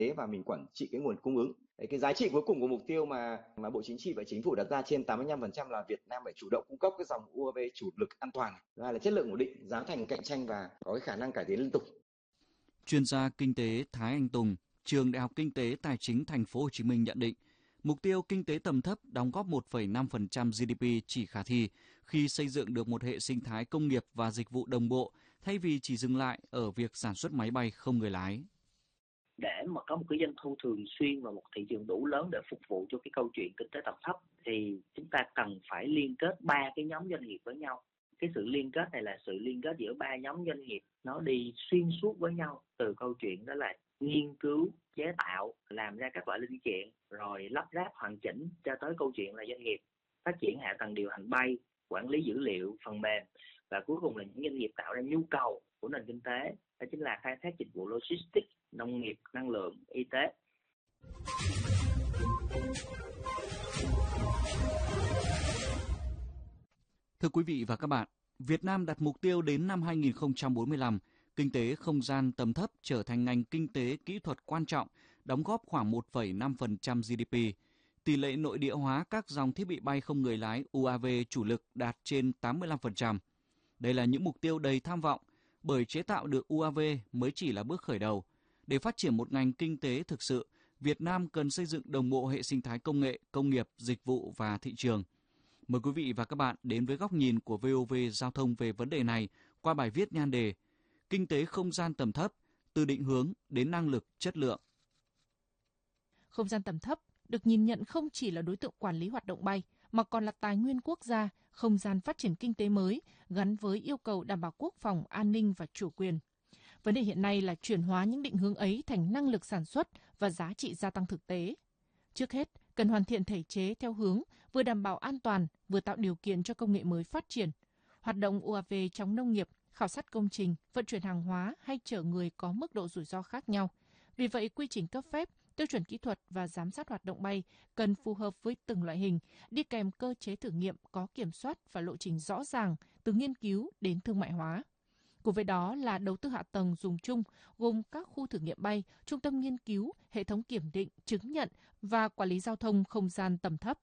tế và mình quản trị cái nguồn cung ứng. Đấy, cái giá trị cuối cùng của mục tiêu mà Bộ Chính trị và Chính phủ đặt ra trên 85% là Việt Nam phải chủ động cung cấp cái dòng UAV chủ lực an toàn, thứ hai là chất lượng ổn định, giá thành cạnh tranh và có cái khả năng cải tiến liên tục. Chuyên gia kinh tế Thái Anh Tùng, Trường Đại học Kinh tế Tài chính Thành phố Hồ Chí Minh nhận định, mục tiêu kinh tế tầm thấp đóng góp 1,5% GDP chỉ khả thi khi xây dựng được một hệ sinh thái công nghiệp và dịch vụ đồng bộ, thay vì chỉ dừng lại ở việc sản xuất máy bay không người lái. Để mà có một cái doanh thu thường xuyên và một thị trường đủ lớn để phục vụ cho cái câu chuyện kinh tế tầm thấp thì chúng ta cần phải liên kết ba cái nhóm doanh nghiệp với nhau. Cái sự liên kết này là sự liên kết giữa ba nhóm doanh nghiệp, nó đi xuyên suốt với nhau, từ câu chuyện đó là nghiên cứu, chế tạo, làm ra các loại linh kiện, rồi lắp ráp hoàn chỉnh, cho tới câu chuyện là doanh nghiệp phát triển hạ tầng điều hành bay, quản lý dữ liệu, phần mềm, và cuối cùng là những doanh nghiệp tạo ra nhu cầu của nền kinh tế, đó chính là khai thác dịch vụ logistics, nông nghiệp, năng lượng, y tế. Thưa quý vị và các bạn, Việt Nam đặt mục tiêu đến năm 2045, kinh tế không gian tầm thấp trở thành ngành kinh tế kỹ thuật quan trọng, đóng góp khoảng 1,5% GDP. Tỷ lệ nội địa hóa các dòng thiết bị bay không người lái UAV chủ lực đạt trên 85%. Đây là những mục tiêu đầy tham vọng, bởi chế tạo được UAV mới chỉ là bước khởi đầu. Để phát triển một ngành kinh tế thực sự, Việt Nam cần xây dựng đồng bộ hệ sinh thái công nghệ, công nghiệp, dịch vụ và thị trường. Mời quý vị và các bạn đến với góc nhìn của VOV Giao thông về vấn đề này qua bài viết nhan đề Kinh tế không gian tầm thấp, từ định hướng đến năng lực chất lượng. Không gian tầm thấp được nhìn nhận không chỉ là đối tượng quản lý hoạt động bay, mà còn là tài nguyên quốc gia, không gian phát triển kinh tế mới gắn với yêu cầu đảm bảo quốc phòng, an ninh và chủ quyền. Vấn đề hiện nay là chuyển hóa những định hướng ấy thành năng lực sản xuất và giá trị gia tăng thực tế. Trước hết, cần hoàn thiện thể chế theo hướng vừa đảm bảo an toàn, vừa tạo điều kiện cho công nghệ mới phát triển. Hoạt động UAV trong nông nghiệp, khảo sát công trình, vận chuyển hàng hóa hay chở người có mức độ rủi ro khác nhau. Vì vậy, quy trình cấp phép, tiêu chuẩn kỹ thuật và giám sát hoạt động bay cần phù hợp với từng loại hình, đi kèm cơ chế thử nghiệm có kiểm soát và lộ trình rõ ràng từ nghiên cứu đến thương mại hóa. Cùng với đó là đầu tư hạ tầng dùng chung, gồm các khu thử nghiệm bay, trung tâm nghiên cứu, hệ thống kiểm định, chứng nhận và quản lý giao thông không gian tầm thấp.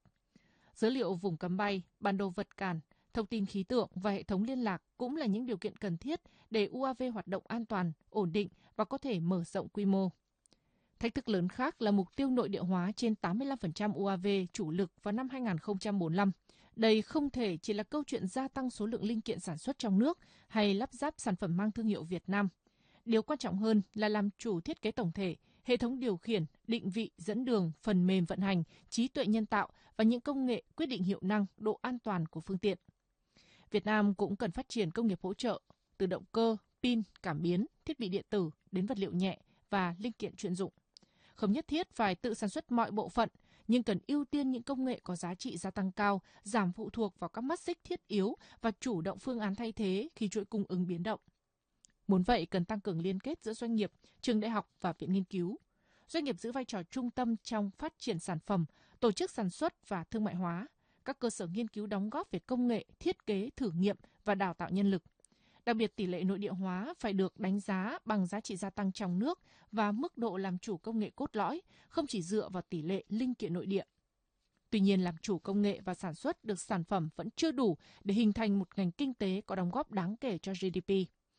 Dữ liệu vùng cấm bay, bản đồ vật cản, thông tin khí tượng và hệ thống liên lạc cũng là những điều kiện cần thiết để UAV hoạt động an toàn, ổn định và có thể mở rộng quy mô. Thách thức lớn khác là mục tiêu nội địa hóa trên 85% UAV chủ lực vào năm 2045. Đây không thể chỉ là câu chuyện gia tăng số lượng linh kiện sản xuất trong nước hay lắp ráp sản phẩm mang thương hiệu Việt Nam. Điều quan trọng hơn là làm chủ thiết kế tổng thể, hệ thống điều khiển, định vị, dẫn đường, phần mềm vận hành, trí tuệ nhân tạo và những công nghệ quyết định hiệu năng, độ an toàn của phương tiện. Việt Nam cũng cần phát triển công nghiệp hỗ trợ, từ động cơ, pin, cảm biến, thiết bị điện tử đến vật liệu nhẹ và linh kiện chuyên dụng. Không nhất thiết phải tự sản xuất mọi bộ phận, nhưng cần ưu tiên những công nghệ có giá trị gia tăng cao, giảm phụ thuộc vào các mắt xích thiết yếu và chủ động phương án thay thế khi chuỗi cung ứng biến động. Muốn vậy, cần tăng cường liên kết giữa doanh nghiệp, trường đại học và viện nghiên cứu. Doanh nghiệp giữ vai trò trung tâm trong phát triển sản phẩm, tổ chức sản xuất và thương mại hóa. Các cơ sở nghiên cứu đóng góp về công nghệ, thiết kế, thử nghiệm và đào tạo nhân lực. Đặc biệt, tỷ lệ nội địa hóa phải được đánh giá bằng giá trị gia tăng trong nước và mức độ làm chủ công nghệ cốt lõi, không chỉ dựa vào tỷ lệ linh kiện nội địa. Tuy nhiên, làm chủ công nghệ và sản xuất được sản phẩm vẫn chưa đủ để hình thành một ngành kinh tế có đóng góp đáng kể cho GDP.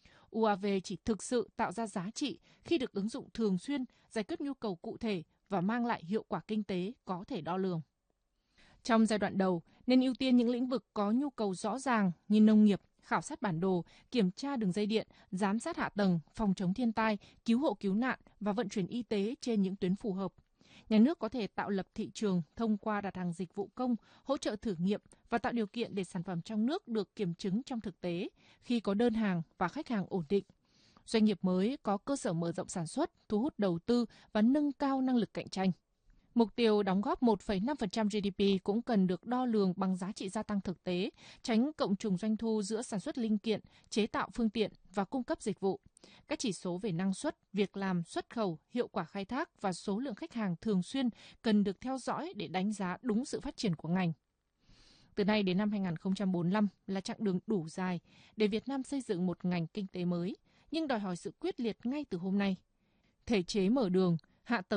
UAV chỉ thực sự tạo ra giá trị khi được ứng dụng thường xuyên, giải quyết nhu cầu cụ thể và mang lại hiệu quả kinh tế có thể đo lường. Trong giai đoạn đầu, nên ưu tiên những lĩnh vực có nhu cầu rõ ràng như nông nghiệp, khảo sát bản đồ, kiểm tra đường dây điện, giám sát hạ tầng, phòng chống thiên tai, cứu hộ cứu nạn và vận chuyển y tế trên những tuyến phù hợp. Nhà nước có thể tạo lập thị trường thông qua đặt hàng dịch vụ công, hỗ trợ thử nghiệm và tạo điều kiện để sản phẩm trong nước được kiểm chứng trong thực tế khi có đơn hàng và khách hàng ổn định. Doanh nghiệp mới có cơ sở mở rộng sản xuất, thu hút đầu tư và nâng cao năng lực cạnh tranh. Mục tiêu đóng góp 1,5% GDP cũng cần được đo lường bằng giá trị gia tăng thực tế, tránh cộng trùng doanh thu giữa sản xuất linh kiện, chế tạo phương tiện và cung cấp dịch vụ. Các chỉ số về năng suất, việc làm, xuất khẩu, hiệu quả khai thác và số lượng khách hàng thường xuyên cần được theo dõi để đánh giá đúng sự phát triển của ngành. Từ nay đến năm 2045 là chặng đường đủ dài để Việt Nam xây dựng một ngành kinh tế mới, nhưng đòi hỏi sự quyết liệt ngay từ hôm nay. Thể chế mở đường, hạ tầng